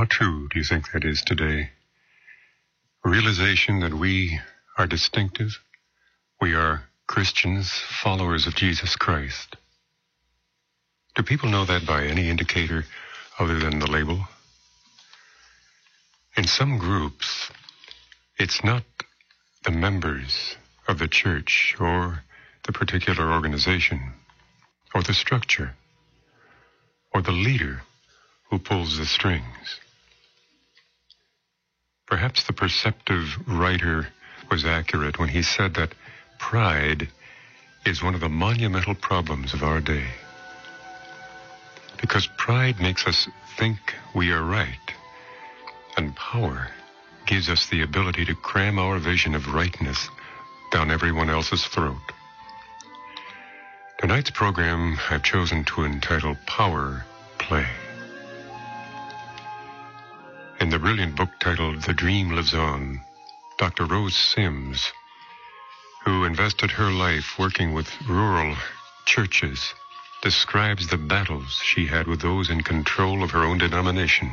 How true do you think that is today? Realization that we are distinctive. We are Christians, followers of Jesus Christ. Do people know that by any indicator other than the label? In some groups, it's not the members of the church or the particular organization or the structure or the leader who pulls the strings. Perhaps the perceptive writer was accurate when he said that pride is one of the monumental problems of our day. Because pride makes us think we are right, and power gives us the ability to cram our vision of rightness down everyone else's throat. Tonight's program I've chosen to entitle Power Play. In the brilliant book titled The Dream Lives On, Dr. Rose Sims, who invested her life working with rural churches, describes the battles she had with those in control of her own denomination.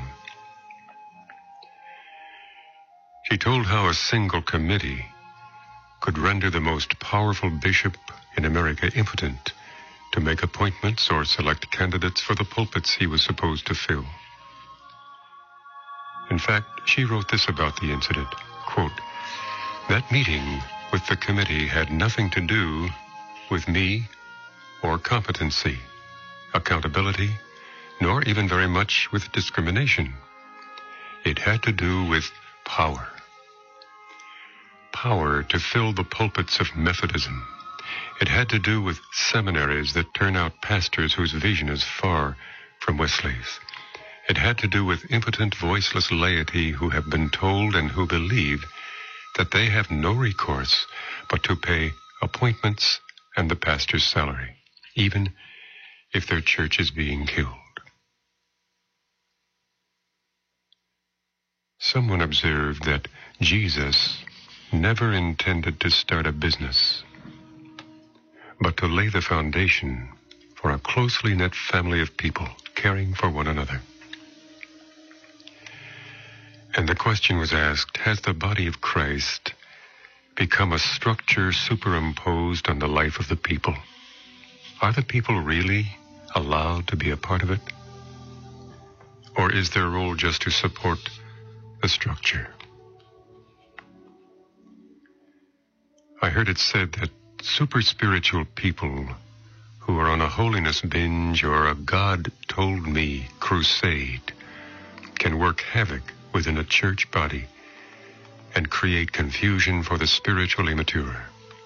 She told how a single committee could render the most powerful bishop in America impotent to make appointments or select candidates for the pulpits he was supposed to fill. In fact, she wrote this about the incident, quote, "That meeting with the committee had nothing to do with me or competency, accountability, nor even very much with discrimination. It had to do with power. Power to fill the pulpits of Methodism. It had to do with seminaries that turn out pastors whose vision is far from Wesley's. It had to do with impotent, voiceless laity who have been told and who believe that they have no recourse but to pay appointments and the pastor's salary, even if their church is being killed." Someone observed that Jesus never intended to start a business, but to lay the foundation for a closely knit family of people caring for one another. And the question was asked, has the body of Christ become a structure superimposed on the life of the people? Are the people really allowed to be a part of it? Or is their role just to support the structure? I heard it said that super spiritual people who are on a holiness binge or a God told me crusade can work havoc within a church body and create confusion for the spiritually mature.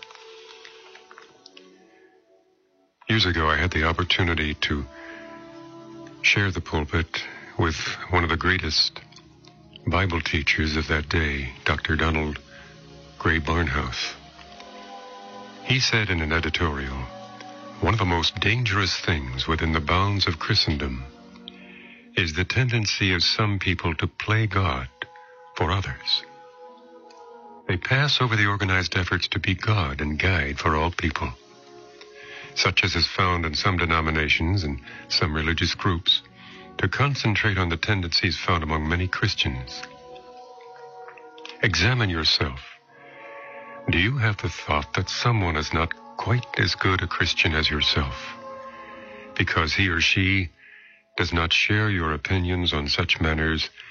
Years ago, I had the opportunity to share the pulpit with one of the greatest Bible teachers of that day, Dr. Donald Gray Barnhouse. He said in an editorial, "One of the most dangerous things within the bounds of Christendom is the tendency of some people to play God for others. They pass over the organized efforts to be God and guide for all people, such as is found in some denominations and some religious groups, to concentrate on the tendencies found among many Christians. Examine yourself. Do you have the thought that someone is not quite as good a Christian as yourself because he or she does not share your opinions on such matters